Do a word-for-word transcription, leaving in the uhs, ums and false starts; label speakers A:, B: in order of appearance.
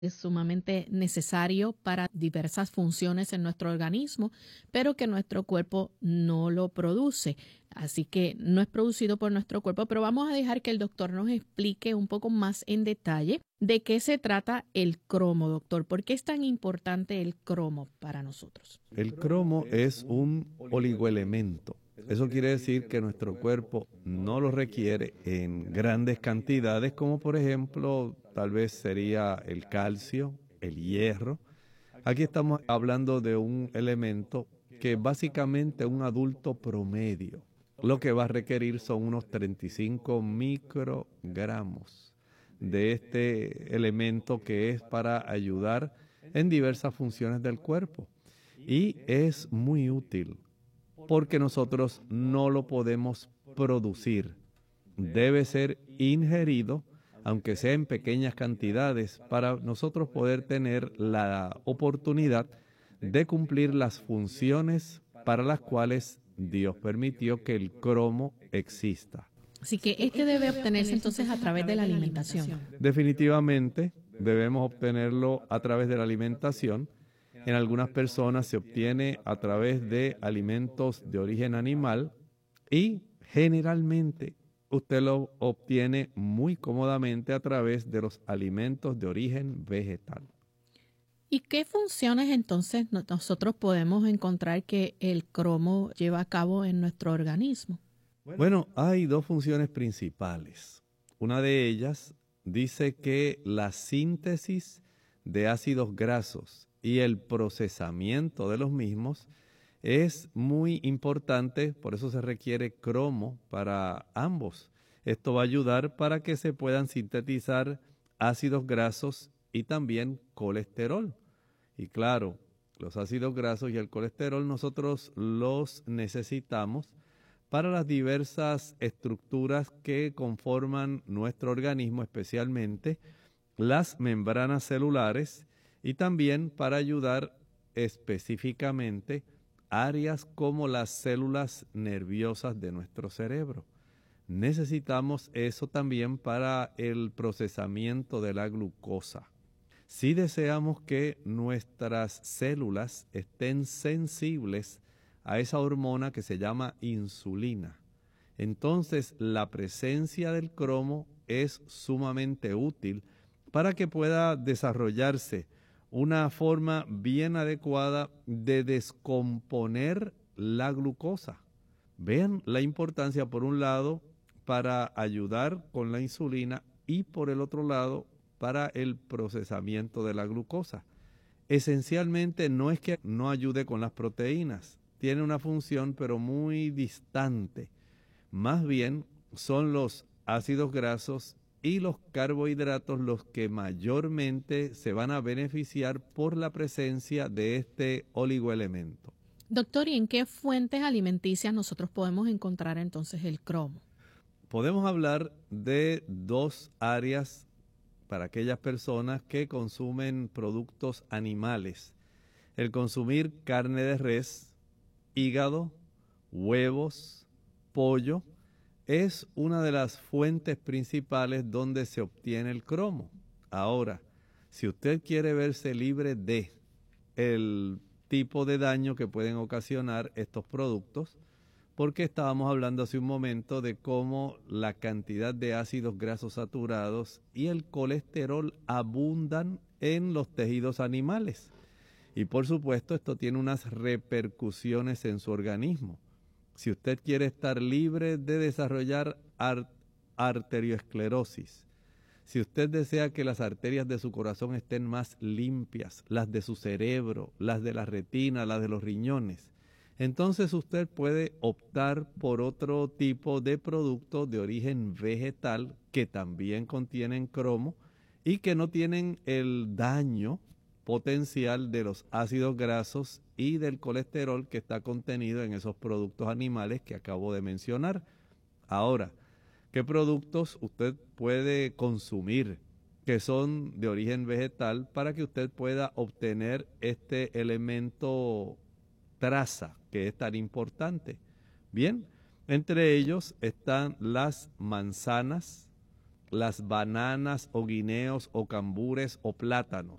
A: es sumamente necesario para diversas funciones en nuestro organismo, pero que nuestro cuerpo no lo produce. Así que no es producido por nuestro cuerpo, pero vamos a dejar que el doctor nos explique un poco más en detalle de qué se trata el cromo, doctor. ¿Por qué es tan importante el cromo para nosotros?
B: El cromo es un oligoelemento. Eso quiere decir que nuestro cuerpo no lo requiere en grandes cantidades, como por ejemplo, tal vez sería el calcio, el hierro. Aquí estamos hablando de un elemento que básicamente un adulto promedio lo que va a requerir son unos treinta y cinco microgramos de este elemento que es para ayudar en diversas funciones del cuerpo. Y es muy útil porque nosotros no lo podemos producir. Debe ser ingerido, aunque sea en pequeñas cantidades, para nosotros poder tener la oportunidad de cumplir las funciones para las cuales Dios permitió que el cromo exista.
A: Así que este debe obtenerse entonces a través de la alimentación.
B: Definitivamente debemos obtenerlo a través de la alimentación. En algunas personas se obtiene a través de alimentos de origen animal y generalmente usted lo obtiene muy cómodamente a través de los alimentos de origen vegetal.
A: ¿Y qué funciones entonces nosotros podemos encontrar que el cromo lleva a cabo en nuestro organismo?
B: Bueno, hay dos funciones principales. Una de ellas dice que la síntesis de ácidos grasos y el procesamiento de los mismos es muy importante, por eso se requiere cromo para ambos. Esto va a ayudar para que se puedan sintetizar ácidos grasos y también colesterol. Y claro, los ácidos grasos y el colesterol nosotros los necesitamos para las diversas estructuras que conforman nuestro organismo, especialmente las membranas celulares, y también para ayudar específicamente áreas como las células nerviosas de nuestro cerebro. Necesitamos eso también para el procesamiento de la glucosa. Si deseamos que nuestras células estén sensibles a esa hormona que se llama insulina, entonces la presencia del cromo es sumamente útil para que pueda desarrollarse una forma bien adecuada de descomponer la glucosa. Vean la importancia, por un lado, para ayudar con la insulina y por el otro lado, para el procesamiento de la glucosa. Esencialmente no es que no ayude con las proteínas, tiene una función pero muy distante. Más bien son los ácidos grasos y los carbohidratos los que mayormente se van a beneficiar por la presencia de este oligoelemento.
A: Doctor, ¿y en qué fuentes alimenticias nosotros podemos encontrar entonces el cromo?
B: Podemos hablar de dos áreas para aquellas personas que consumen productos animales. El consumir carne de res, hígado, huevos, pollo, es una de las fuentes principales donde se obtiene el cromo. Ahora, si usted quiere verse libre de el tipo de daño que pueden ocasionar estos productos, porque estábamos hablando hace un momento de cómo la cantidad de ácidos grasos saturados y el colesterol abundan en los tejidos animales. Y por supuesto esto tiene unas repercusiones en su organismo. Si usted quiere estar libre de desarrollar ar- arterioesclerosis, si usted desea que las arterias de su corazón estén más limpias, las de su cerebro, las de la retina, las de los riñones, entonces usted puede optar por otro tipo de producto de origen vegetal que también contienen cromo y que no tienen el daño potencial de los ácidos grasos y del colesterol que está contenido en esos productos animales que acabo de mencionar. Ahora, ¿qué productos usted puede consumir que son de origen vegetal para que usted pueda obtener este elemento traza que es tan importante? Bien, entre ellos están las manzanas, las bananas o guineos o cambures o plátanos